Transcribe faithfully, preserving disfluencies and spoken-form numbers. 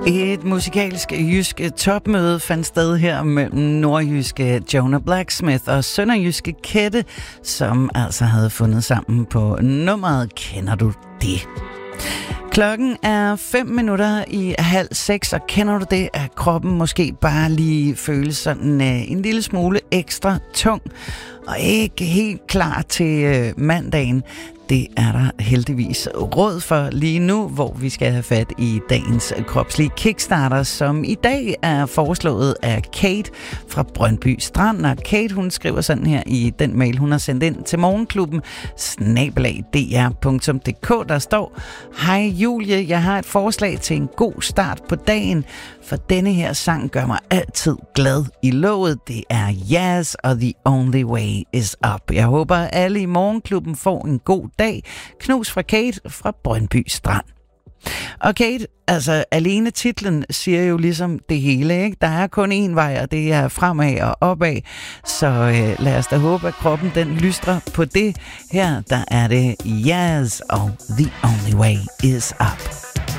Et musikalsk jysk topmøde fandt sted her mellem nordjyske Jonah Blacksmith og sønderjyske Kette, som altså havde fundet sammen på nummeret Kender du det? Klokken er fem minutter i halv seks, og kender du det, at kroppen måske bare lige føles sådan uh, en lille smule ekstra tung og ikke helt klar til uh, mandagen? Det er der heldigvis råd for lige nu, hvor vi skal have fat i dagens kropslige kickstarter, som i dag er foreslået af Kate fra Brøndby Strand. Og Kate, hun skriver sådan her i den mail, hun har sendt ind til morgenklubben snabel-a d r punktum d k. Der står: Hej Julie, jeg har et forslag til en god start på dagen, for denne her sang gør mig altid glad i låget. Det er Yaz og The Only Way Is Up. Jeg håber, at alle i morgenklubben får en god dag. Knus fra Kate fra Brøndby Strand. Og Kate, altså alene titlen siger jo ligesom det hele, ikke? Der er kun én vej, og det er fremad og opad. Så øh, lad os da håbe, at kroppen den lystrer på det. Her der er det Yaz og The Only Way Is Up.